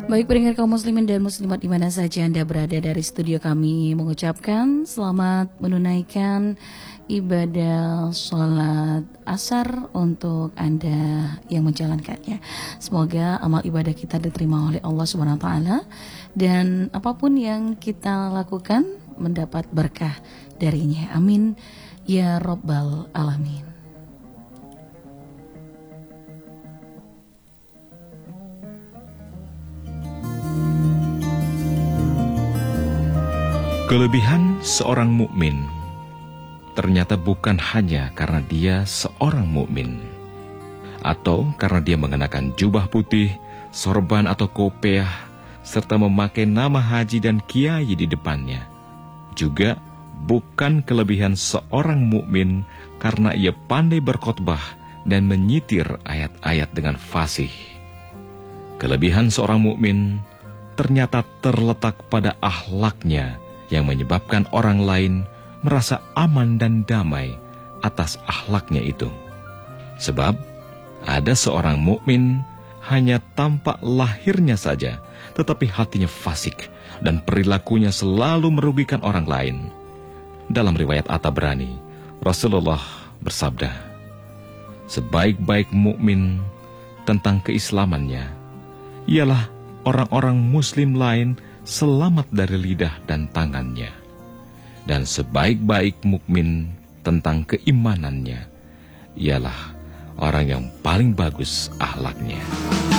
Baik pendengar kaum muslimin dan muslimat di mana saja Anda berada, dari studio kami mengucapkan selamat menunaikan ibadah sholat asar untuk Anda yang menjalankannya. Semoga amal ibadah kita diterima oleh Allah Subhanahu wa taala dan apapun yang kita lakukan mendapat berkah darinya. Amin ya rabbal alamin. Kelebihan seorang mukmin ternyata bukan hanya karena dia seorang mukmin atau karena dia mengenakan jubah putih, sorban atau kopiah, serta memakai nama haji dan kiai di depannya. Juga bukan kelebihan seorang mukmin karena ia pandai berkhotbah dan menyitir ayat-ayat dengan fasih. Kelebihan seorang mukmin ternyata terletak pada akhlaknya yang menyebabkan orang lain merasa aman dan damai atas akhlaknya itu. Sebab ada seorang mukmin hanya tampak lahirnya saja, tetapi hatinya fasik dan perilakunya selalu merugikan orang lain. Dalam riwayat At-Tabrani, Rasulullah bersabda, sebaik-baik mukmin tentang keislamannya ialah orang-orang muslim lain selamat dari lidah dan tangannya. Dan sebaik-baik mukmin tentang keimanannya ialah orang yang paling bagus akhlaknya.